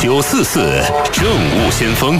944政务先锋。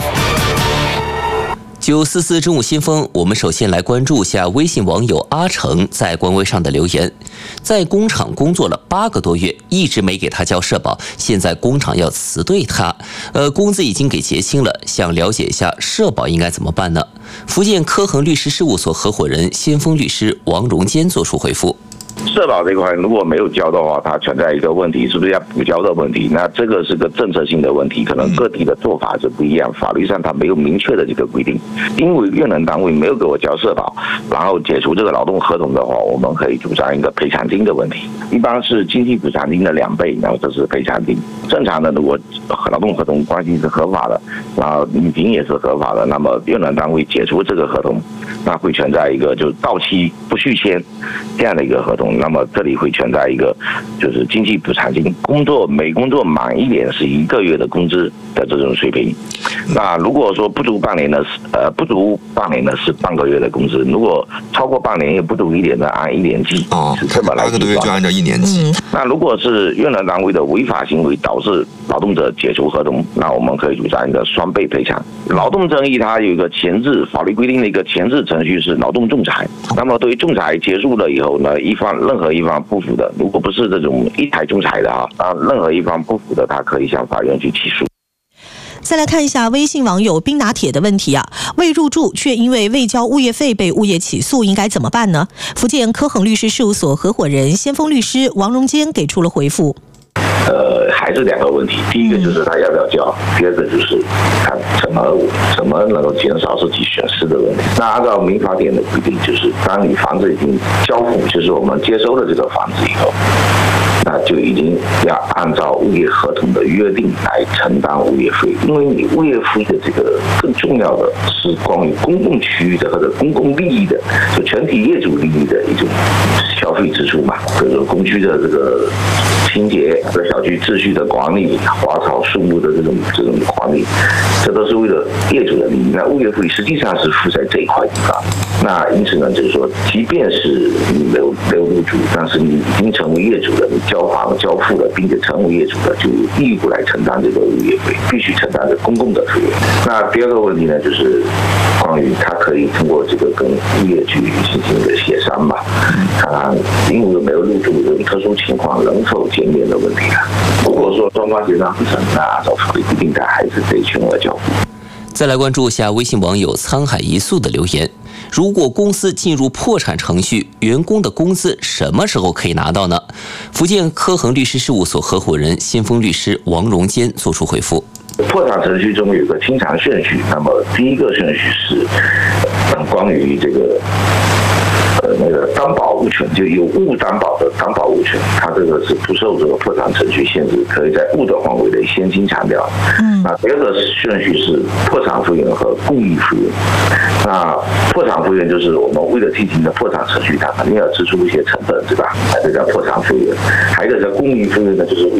944政务先锋，我们首先来关注一下微信网友阿成在官微上的留言。在工厂工作了8个多月，一直没给他交社保，现在工厂要辞退他，工资已经给结清了，想了解一下社保应该怎么办呢？福建科恒律师事务所合伙人先锋律师王荣坚作出回复。 社保这块如果没有交的话，它存在一个问题，是不是要补交的问题？那这个是个政策性的问题，可能各地的做法是不一样，法律上它没有明确的这个规定。因为用人单位没有给我交社保，然后解除这个劳动合同的话，我们可以主张一个赔偿金的问题，一般是经济补偿金的2倍，然后这是赔偿金。正常的，如果劳动合同关系是合法的，然后履行也是合法的，那么用人单位解除这个合同，那会存在一个就是到期不续签这样的一个合同。那么这里会存在一个就是经济补偿金，每工作满1年是1个月的工资的这种水平。那如果说不足半年的是半个月的工资，如果超过半年也不足1年的按1年计。是这么来计算。8 个多月就按照1年计。 那如果是用人单位的违法行为导致劳动者解除合同，那我们可以主张一个双倍赔偿。劳动争议它有一个法律规定的一个前置程序是劳动仲裁。那么对于仲裁结束了以后呢，任何一方不服的，如果不是这种一台仲裁的任何一方不服的，他可以向法院去起诉。 再来看一下微信网友冰拿铁的问题未入住却因为未交物业费被物业起诉，应该怎么办呢？福建科恒律师事务所合伙人先锋律师王荣坚给出了回复。 还是2个问题，第一个就是他要不要交，第二个就是看怎么能够减少自己损失的问题。那按照民法典的规定，就是当你房子已经交付，就是我们接收了这个房子以后，那就已经要按照物业合同的约定来承担物业费，因为你物业费的这个更重要的是关于公共区域的或者公共利益的，就全体业主利益的一种消费支出嘛，比如说公区的这个清洁和小区秩序的管理、花草树木的这种管理，这都是为了业主的利益。那物业费实际上是付在这一块地方。那因此呢，就是说，即便是你没有入住，但是你已经成为业主了，你交房交付了，并且成为业主了，就有义务来承担这个物业费，必须承担这公共的费用。那第二个问题呢，就是关于他可以通过这个跟物业去进行一个协商吧，看看因为没有入住这种特殊情况能否减免的问题了。如果说双方协商不成，那按照法律规定，他还是可以全额交付。 再来关注一下微信网友沧海一粟的留言。如果公司进入破产程序，员工的工资什么时候可以拿到呢？福建科恒律师事务所合伙人先锋律师王荣坚作出回复。 破产程序中有个清偿顺序，那么第一个顺序是关于这个那个担保物权，就有物担保的担保物权，它这个是不受这个破产程序限制，可以在物的范围内先清偿掉。那第二个顺序是破产复原和故意复原。那破产复原就是我们为了进行的破产程序，它肯定要支出一些成本，对吧？这叫破产复原。还有一个叫故意复原呢，就是为